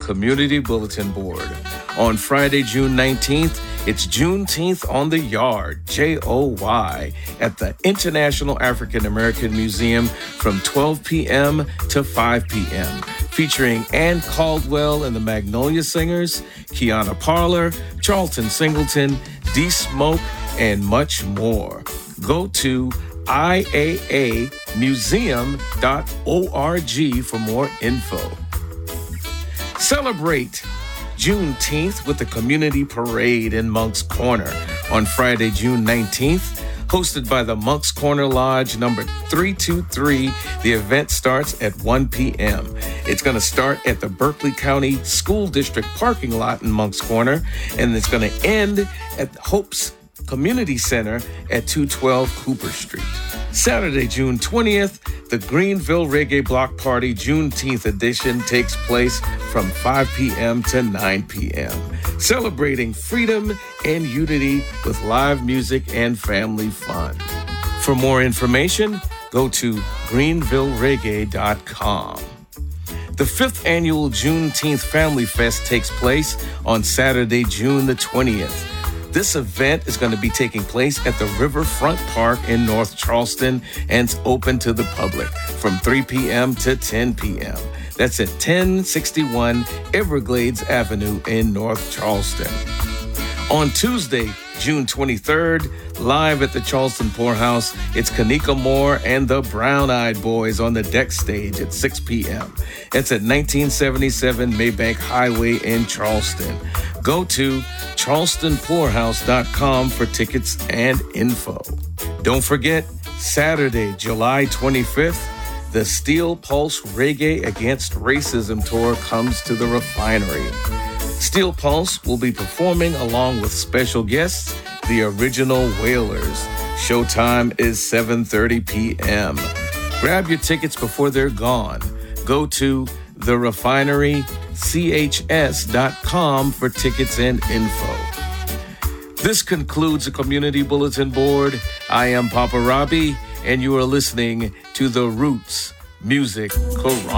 Community Bulletin Board. On Friday, June 19th, it's Juneteenth on the Yard, JOY, at the International African American Museum from 12 p.m. to 5 p.m., featuring Ann Caldwell and the Magnolia Singers, Kiana Parler, Charlton Singleton, D Smoke, and much more. Go to iaamuseum.org for more info. Celebrate Juneteenth with the Community Parade in Moncks Corner on Friday, June 19th, hosted by the Moncks Corner Lodge number 323. The event starts at 1 p.m. It's going to start at the Berkeley County School District parking lot in Moncks Corner, and it's going to end at Hope's Community Center at 212 Cooper Street. Saturday, June 20th, the Greenville Reggae Block Party Juneteenth edition takes place from 5 p.m. to 9 p.m., celebrating freedom and unity with live music and family fun. For more information, go to greenvillereggae.com. The 5th annual Juneteenth Family Fest takes place on Saturday, June the 20th. This event is going to be taking place at the Riverfront Park in North Charleston, and it's open to the public from 3 p.m. to 10 p.m. That's at 1061 Everglades Avenue in North Charleston. On Tuesday, June 23rd, live at the Charleston Poorhouse, it's Kanika Moore and the Brown Eyed Boys on the deck stage at 6 p.m. It's at 1977 Maybank Highway in Charleston. Go to charlestonpoorhouse.com for tickets and info. Don't forget, Saturday, July 25th, the Steel Pulse Reggae Against Racism Tour comes to the Refinery. Steel Pulse will be performing along with special guests, the Original Wailers. Showtime is 7:30 p.m. Grab your tickets before they're gone. Go to therefinerychs.com for tickets and info. This concludes the Community Bulletin Board. I am Papa Robbie, and you are listening to The Roots Music Quran.